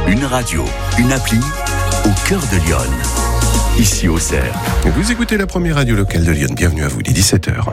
Une radio, une appli, au cœur de Lyon. Ici Auxerre. Vous écoutez la première radio locale de Lyon. Bienvenue à vous, il est 17h.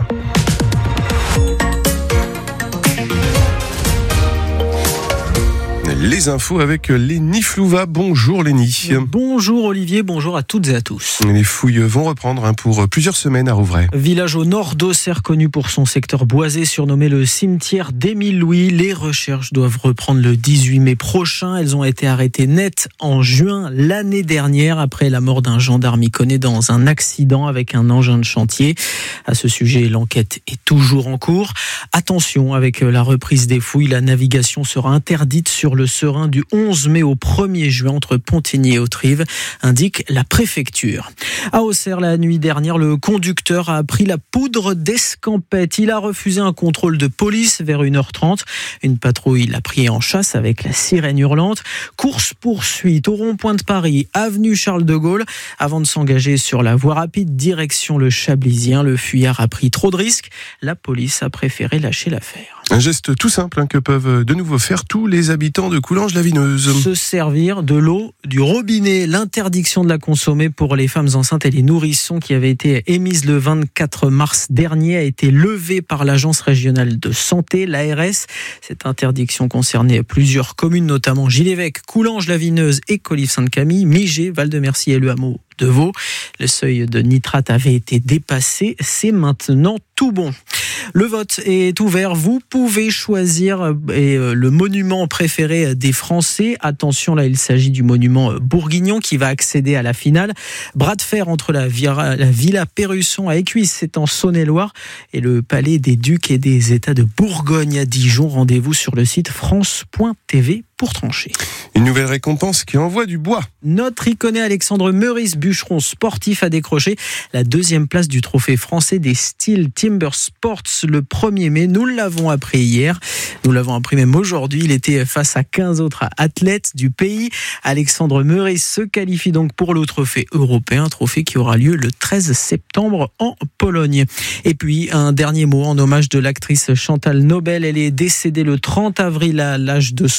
Les infos avec Lénie Flouva. Bonjour Lénie. Bonjour Olivier, bonjour à toutes et à tous. Les fouilles vont reprendre pour plusieurs semaines à Rouvray. Village au nord d'Auxerre, connu pour son secteur boisé, surnommé le cimetière d'Émile Louis. Les recherches doivent reprendre le 18 mai prochain. Elles ont été arrêtées net en juin l'année dernière, après la mort d'un gendarme iconé dans un accident avec un engin de chantier. À ce sujet, l'enquête est toujours en cours. Attention, avec la reprise des fouilles, la navigation sera interdite sur le Serein du 11 mai au 1er juin entre Pontigny et Autrive, indique la préfecture. À Auxerre, la nuit dernière, le conducteur a pris la poudre d'escampette. Il a refusé un contrôle de police vers 1h30. Une patrouille l'a pris en chasse avec la sirène hurlante. Course-poursuite au rond-point de Paris, avenue Charles de Gaulle. Avant de s'engager sur la voie rapide, direction le Chablisien, le fuyard a pris trop de risques. La police a préféré lâcher l'affaire. Un geste tout simple que peuvent de nouveau faire tous les habitants de Coulanges-la-Vineuse. Se servir de l'eau du robinet. L'interdiction de la consommer pour les femmes enceintes et les nourrissons qui avait été émise le 24 mars dernier a été levée par l'Agence régionale de santé, l'ARS. Cette interdiction concernait plusieurs communes, notamment Gilles-Évêque, Coulanges-la-Vineuse et Colive-Sainte-Camille, Migé, Val-de-Mercy et le hameau de Vaux. Le seuil de nitrate avait été dépassé. C'est maintenant tout bon. Le vote est ouvert. Vous pouvez choisir le monument préféré des Français. Attention, là, il s'agit du monument bourguignon qui va accéder à la finale. Bras de fer entre la Villa Perrusson à Écuisses, c'est en Saône-et-Loire, et le Palais des Ducs et des États de Bourgogne à Dijon. Rendez-vous sur le site france.tv pour trancher. Une nouvelle récompense qui envoie du bois. Notre iconé Alexandre Meurice, bûcheron sportif, a décroché la 2e place du trophée français des Steel Timber Sports le 1er mai. Nous l'avons appris hier. Nous l'avons appris même aujourd'hui. Il était face à 15 autres athlètes du pays. Alexandre Meurice se qualifie donc pour le trophée européen, trophée qui aura lieu le 13 septembre en Pologne. Et puis, un dernier mot en hommage de l'actrice Chantal Nobel. Elle est décédée le 30 avril à l'âge de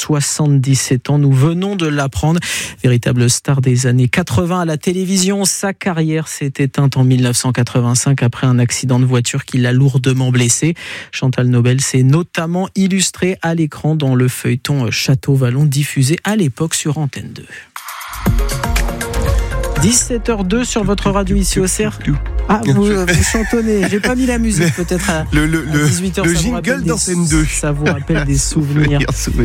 77 ans. Nous venons de l'apprendre. Véritable star des années 80 à la télévision, sa carrière s'est éteinte en 1985 après un accident de voiture qui l'a lourdement blessée. Chantal Nobel s'est notamment illustrée à l'écran dans le feuilleton Château Vallon diffusé à l'époque sur Antenne 2. 17h02 sur votre radio ici au Auxerre. Ah, vous chantonnez. J'ai pas mis la musique, peut-être à 18h. Le jingle d'Antenne 2. Ça vous rappelle des souvenirs.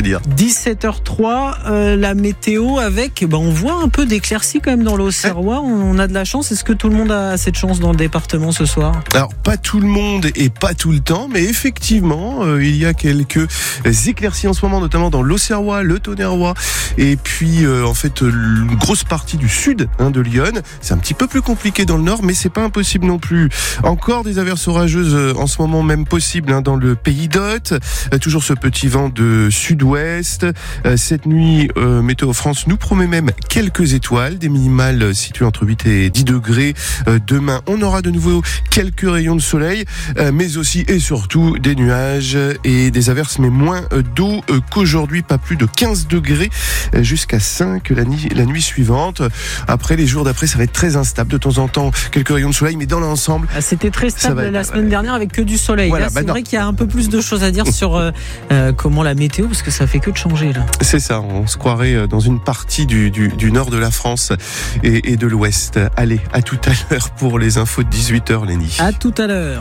17h03, la météo avec, on voit un peu d'éclaircies quand même dans l'Auxerrois. On a de la chance. Est-ce que tout le monde a cette chance dans le département ce soir ? Alors, pas tout le monde et pas tout le temps, mais effectivement, il y a quelques éclaircies en ce moment, notamment dans l'Auxerrois, le Tonnerrois, et puis en fait, une grosse partie du sud de Lyon. C'est un petit peu plus compliqué dans le nord, mais c'est pas impossible non plus. Encore des averses orageuses en ce moment même possibles dans le pays d'Hôte. Toujours ce petit vent de sud-ouest. Cette nuit, Météo France nous promet même quelques étoiles, des minimales situées entre 8 et 10 degrés. Demain, on aura de nouveau quelques rayons de soleil, mais aussi et surtout des nuages et des averses, mais moins d'eau qu'aujourd'hui. Pas plus de 15 degrés jusqu'à 5 la nuit suivante. Après, les jours d'après, ça va être très instable. De temps en temps, quelques rayons de soleil, mais dans l'ensemble... C'était très stable la semaine dernière avec que du soleil. Voilà, là, c'est vrai qu'il y a un peu plus de choses à dire sur comment la météo, parce que ça fait que de changer là. C'est ça, on se croirait dans une partie du nord de la France et de l'ouest. Allez, à tout à l'heure pour les infos de 18h, Lénie. À tout à l'heure.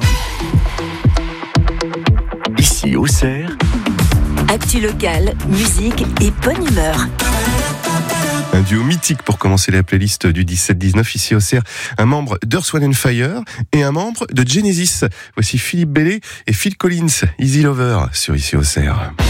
Ici Auxerre. Actu locale, musique et bonne humeur. Un duo mythique pour commencer la playlist du 17-19 ici au Auxerre. Un membre d'Earth, Wind & Fire et un membre de Genesis. Voici Philippe Bellet et Phil Collins, Easy Lover sur ici au Auxerre.